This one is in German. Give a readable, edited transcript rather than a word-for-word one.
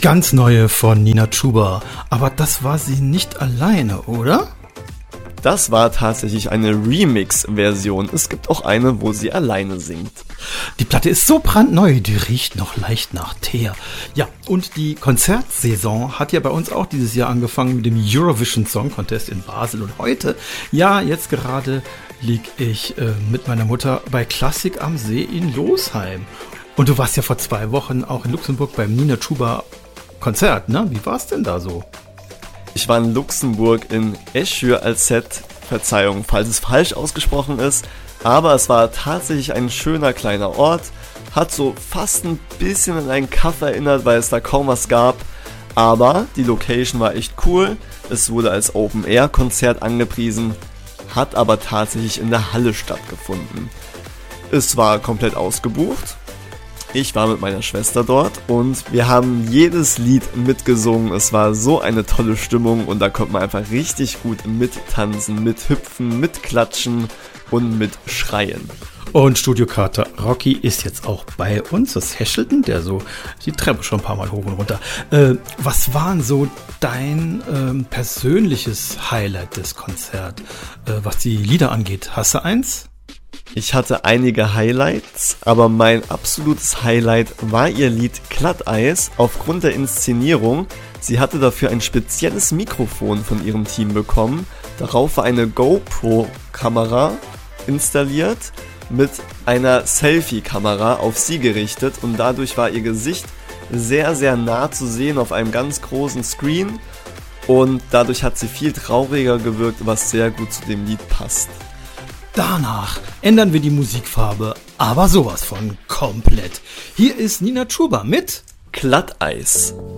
ganz neue von Nina Chuba. Aber das war sie nicht alleine, oder? Das war tatsächlich eine Remix-Version. Es gibt auch eine, wo sie alleine singt. Die Platte ist so brandneu, die riecht noch leicht nach Teer. Ja, und die Konzertsaison hat ja bei uns auch dieses Jahr angefangen mit dem Eurovision Song Contest in Basel. Und heute, ja, jetzt gerade lieg ich mit meiner Mutter bei Klassik am See in Losheim. Und du warst ja vor 2 Wochen auch in Luxemburg beim Nina Chuba Konzert, ne? Wie war's denn da so? Ich war in Luxemburg in Esch-sur-Alzette, Verzeihung, falls es falsch ausgesprochen ist, aber es war tatsächlich ein schöner kleiner Ort, hat so fast ein bisschen an einen Kaff erinnert, weil es da kaum was gab, aber die Location war echt cool, es wurde als Open-Air-Konzert angepriesen, hat aber tatsächlich in der Halle stattgefunden. Es war komplett ausgebucht. Ich war mit meiner Schwester dort und wir haben jedes Lied mitgesungen. Es war so eine tolle Stimmung und da konnte man einfach richtig gut mittanzen, mithüpfen, mitklatschen und mitschreien. Und Studiokater Rocky ist jetzt auch bei uns, das Heschelten, der so die Treppe schon ein paar Mal hoch und runter. Was war denn so dein persönliches Highlight des Konzerts, was die Lieder angeht? Hast du eins? Ich hatte einige Highlights, aber mein absolutes Highlight war ihr Lied Glatteis aufgrund der Inszenierung. Sie hatte dafür ein spezielles Mikrofon von ihrem Team bekommen. Darauf war eine GoPro-Kamera installiert mit einer Selfie-Kamera auf sie gerichtet und dadurch war ihr Gesicht sehr, sehr nah zu sehen auf einem ganz großen Screen und dadurch hat sie viel trauriger gewirkt, was sehr gut zu dem Lied passt. Danach ändern wir die Musikfarbe, aber sowas von komplett. Hier ist Nina Chuba mit Glatteis.